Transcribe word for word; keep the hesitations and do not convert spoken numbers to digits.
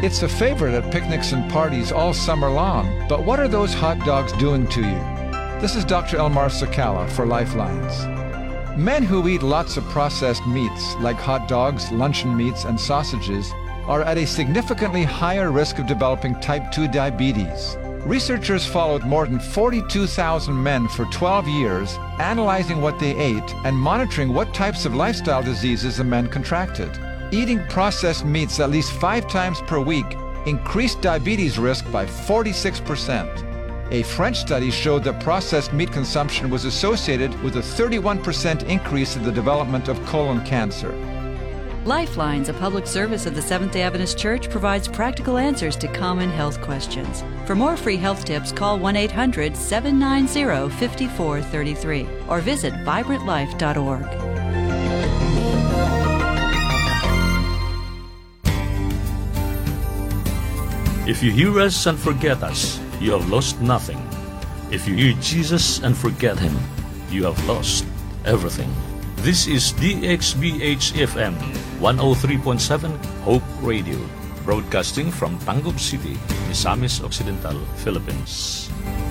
It's a favorite at picnics and parties all summer long, but what are those hot dogs doing to you? This is Doctor Elmar Sakala for Lifelines. Men who eat lots of processed meats, like hot dogs, luncheon meats, and sausages, are at a significantly higher risk of developing type two diabetes. Researchers followed more than forty-two thousand men for twelve years, analyzing what they ate and monitoring what types of lifestyle diseases the men contracted. Eating processed meats at least five times per week increased diabetes risk by forty-six percent. A French study showed that processed meat consumption was associated with a thirty-one percent increase in the development of colon cancer. Lifelines, a public service of the Seventh-day Adventist Church, provides practical answers to common health questions. For more free health tips, call one eight hundred, seven nine zero, five four three three or visit vibrant life dot org. If you hear us and forget us, you have lost nothing. If you hear Jesus and forget Him, you have lost everything. This is D X B H F M one oh three point seven Hope Radio, broadcasting from Tangub City, Misamis Occidental, Philippines.